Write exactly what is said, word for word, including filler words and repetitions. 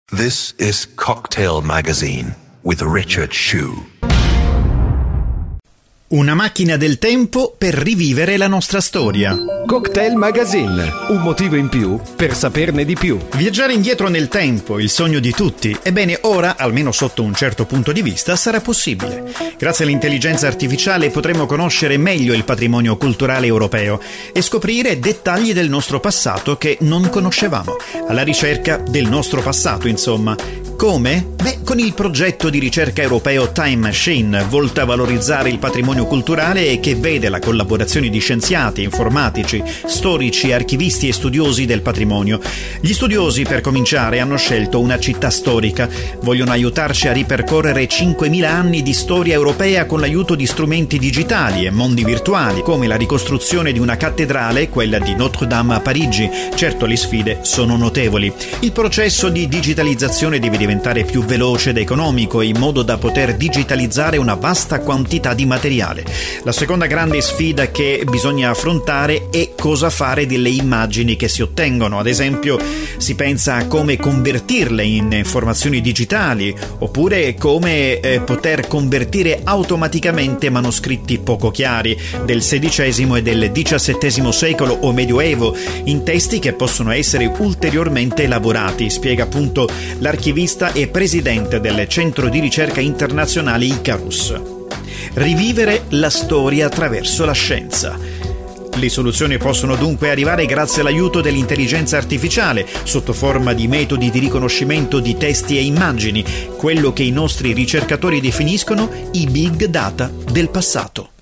This is Cocktail Magazine with Richard Shue. Una macchina del tempo per rivivere la nostra storia. Cocktail Magazine, un motivo in più per saperne di più. Viaggiare indietro nel tempo, il sogno di tutti. Ebbene, ora, almeno sotto un certo punto di vista, sarà possibile. Grazie all'intelligenza artificiale potremo conoscere meglio il patrimonio culturale europeo e scoprire dettagli del nostro passato che non conoscevamo. Alla ricerca del nostro passato, insomma. Come? Beh, con il progetto di ricerca europeo Time Machine, volto a valorizzare il patrimonio culturale e che vede la collaborazione di scienziati, informatici, storici, archivisti e studiosi del patrimonio. Gli studiosi, per cominciare, hanno scelto una città storica. Vogliono aiutarci a ripercorrere cinquemila anni di storia europea con l'aiuto di strumenti digitali e mondi virtuali, come la ricostruzione di una cattedrale, quella di Notre-Dame a Parigi. Certo, le sfide sono notevoli. Il processo di digitalizzazione deve diventare più veloce ed economico, in modo da poter digitalizzare una vasta quantità di materiale. La seconda grande sfida che bisogna affrontare è cosa fare delle immagini che si ottengono. Ad esempio, si pensa a come convertirle in informazioni digitali, oppure come eh, poter convertire automaticamente manoscritti poco chiari del sedicesimo e del diciassettesimo secolo o medioevo in testi che possono essere ulteriormente elaborati, spiega appunto l'archivista e presidente del centro di ricerca internazionale Icarus. Rivivere la storia attraverso la scienza. Le soluzioni possono dunque arrivare grazie all'aiuto dell'intelligenza artificiale, sotto forma di metodi di riconoscimento di testi e immagini, quello che i nostri ricercatori definiscono i big data del passato.